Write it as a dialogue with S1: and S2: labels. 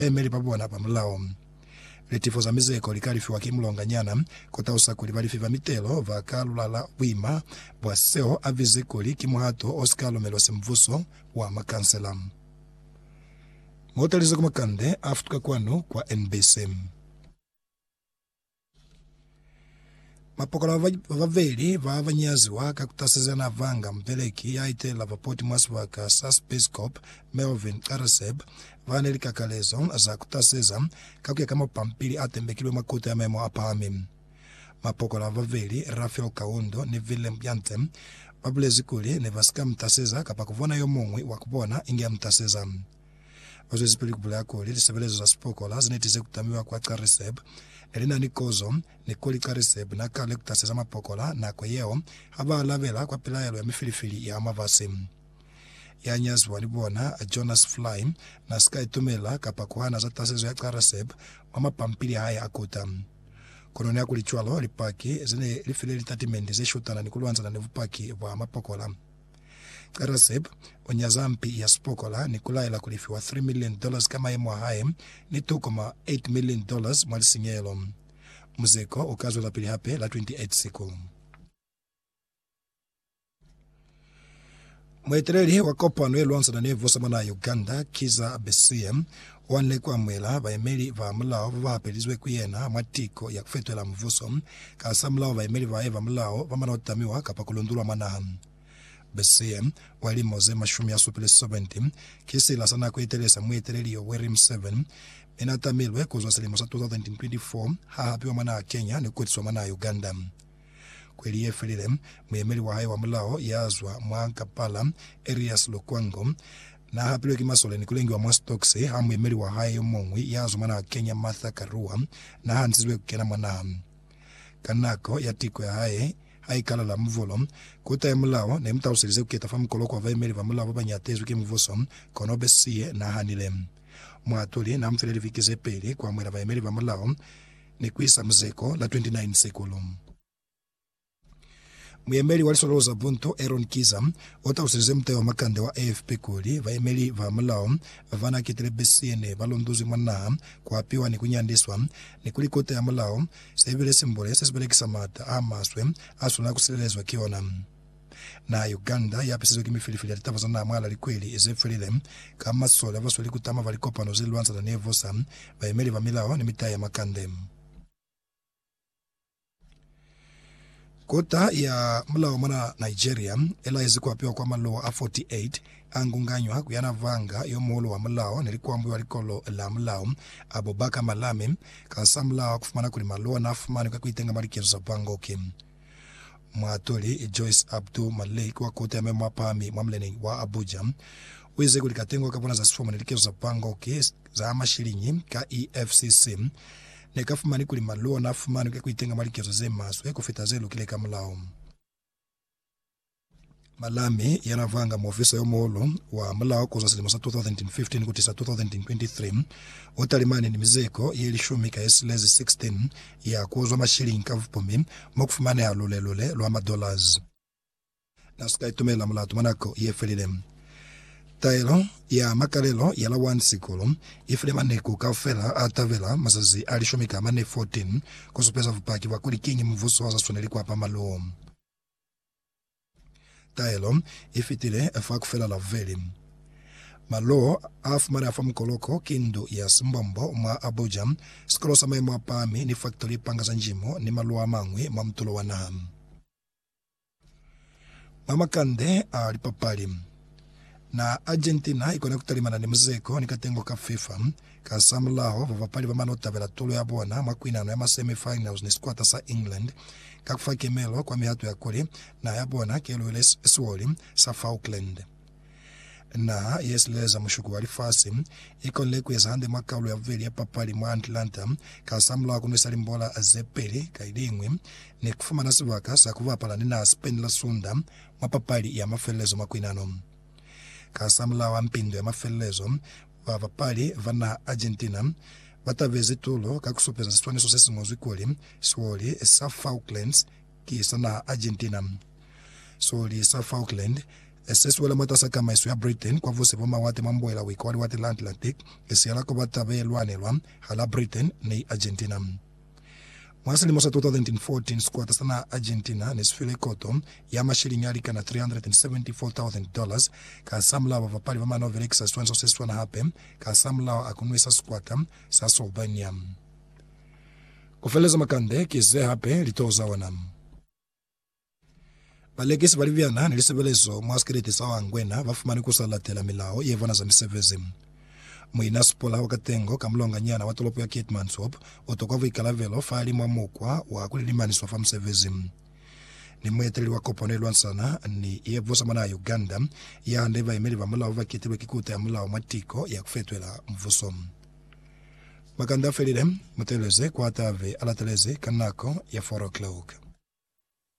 S1: emeli pabona pamulao letifo za mizeko likalifiwa kimlonganyana kotausa kuli balifiva mitelo vakalulala wima bwaseo avizikuli kimuhato Oscar Lomelosi mvuso wa makansela motaliza kumakande afutuka kwanu kwa NBC. Mapokola vaveli vavanyaziwa kakutasizana vanga mpeleki yaitela vapoti mwasivaka sa Space Corp Melvin Karaseb vanelika kalezo za kutasiza kakuya kama pampili atembekilwe makuta ya memo apami. Mapokola vaveli Rafael Kaundo ni Willem Yante vabulezikuli ni vasika mtasiza kapakuvona yomongwi wakubona ingia mtasiza. Wazo zipili kubula kuli lisebelezo za spokola zinetize kutamiwa kwa Karaseb elina nikozo nikoli Karaseb na kale kutasiza mapokola na kwa yeo haba alavela kwa pilayelo ya mifilifili ya mavasi. Yanyazwa nibona Jonas Fly na Sky Tumela kapakuhana za tasizo ya Karaseb mama pampili haya akuta. Kononea kulichwalo lipaki zine lifileli tatimendi zeshutana nikuluanza na nevupaki wa mapokola. Karaseb onyazampi ya spokola nikulaila kulifiwa $3 million kama yemwa hae ni $2.8 million mwalisinyelo. Muzeko ukazo la pili hape la 28 siku. Mwetereli wakopa nwe luanza na nevo samana Uganda Kiza BCM wanle kwa mwela vaemeli va mulao vapelizwe kuyena matiko ya kufetwela mvuso kasa mulao vaemeli va eva mulao vamana utamiwa kapakulundulwa manaha. BCM wali moze mashumi ya supile 70 kisi la sana kuitelesa mwetereli Yoweri Museveni inatamilwe kuzwa silimosa 2024 hahapiwa mana Kenya ni kutiswa mana Uganda. Kweli yefilile mwemeli wa hae wa mulao yazwa Mwankapala Erias Lukwango na hapilwe kimasole ni kulengi wa Mwastoksi ha mwemeli wa hae yomongwi yazwa mana Kenya Martha Karua na hansizwe kukena mana kanako ya tiko ya hae haikala la mvulo kuta ya mulao na mtausilize kuketafa mkoloko wa vaimeli va mulao vabanyatezu kimuvuso konobe siye na hanile mwatuli na mfileli vikize peli kwa mwela vaimeli va mulao ni kuisa mzeko la 29 sekulu. Mwemeli walisoloza bunto Aaron Kiza ota usilize mte wa makande wa AFP kuli vaimeli va mulao vana kitele BCN valonduzi mwana kwa piwa ni kunyandiswa ni kulikota ya mulao sevile simbole sesibele kisamata amaswe asuna kusilezwa kiona na Uganda yapesizo kimifilifili atitavazana na mwala likweli izefilile kama sola vasweli kutama valikopa no ziluanza na nevosa vaimeli va milao ni mitaa ya makande. Kota ya mulao mana Nigeria ela izikuwa piwa kwa maloa A48 angunganywa kuyana vanga yomolo wa mulao nilikuwa mbuwa likolo la mulao Abubakar Malami kasa mulao kufumana kuli maloa na fumani kwa kuitenga marikezo za pangoki. Mwatoli Joyce Abdul Malik wa kota ya memo apami mwamleni wa Abuja uize kulikatengo kapona za sifomu nilikezo za pangoki za amashilinyi ka EFCC nekafumani kuli maloa na fumani kwa kuitenga marikezo ze maswe kufita zelu kile kamulao. Malami yanavanga mwofisa yomolo wa mulao kuza silimosa 2015 kutisa 2023 utalimani ni mizeko yelishumika esilezi 16 ya kuuzwa mashilingi kavupumi mokufumane ya lulelule lwa $. Na Sky Tumela mulatu manako yefelile tailo ya makalelo yala 1 sikulu ifile maneko kafela atavela mazazi alishumika mane 14 kusupeza vupaki wakuli kingi mvuso waza suneli kwa pamalo. Tailo ifitile afakufela la veli malo afumana afamkoloko kindu ya Simbombo mwa Abuja skolosa mwa pami ni factory panga za njimo ni malo amangwe mwa mtulo wa Naham. Mama Kande alipapali na Argentina ikona kutalimana ni mzeko ni katengo ka FIFA ka samlao vavapali vamana utavela tolo ya bona makwinano ya masemifinals ni squata sa England kakufa kemelo kwa mihatu ya kuli na ya bona kelo swoli sa Falkland na yesleza mushuku walifasi ikonle kweza hande makaulo ya veli ya papali mwa Atlanta ka samlao kunisali mbola azepeli kaidingwi ni kufuma nasivaka sa kuvapala ni na Spain la sunda mapapali ya mafelezo makwinano kasamla wa mpindo ya mafelezo vavapali vana Argentina vatavezi tulo kakusupeza sitwani sosesi mwazwikoli swoli sa Falklands kisa na Argentina swoli sa Falkland eseswela matasa kama isu ya Britain kwa vose voma wate mamboela wikwali wate Atlantic esiala ko batabe elwanelwa hala Britain ni Argentina. Mwasili mosa 2014 squad sana Argentina nesifile koto ya mashilingi alika na $374,000 ka samlawa vapali vama novelekisa swanso seswana hape ka samlawa akunwesa squata sa Slovenia. Kufeleza makande kize hape litoza wana. Balekisi baliviana nilisebelezo mwaskiriti sawa angwena vafumani kusalatela milao yevona za misevezi. Mwina spola wakatengo kamlonga nyana watolopo ya Kitmansop otokwavu ikalavelo fali mwamukwa wa kulilimaniswa fa msevezi. Ni mweteli wa koponelwa sana ni yevosa mana Uganda ya ndeva imeli va mulao va kitibwe kikuta ya mulao matiko ya kufetwela mvuso. Makanda felile muteleze kwa atave alateleze kanako ya 4 o'clock.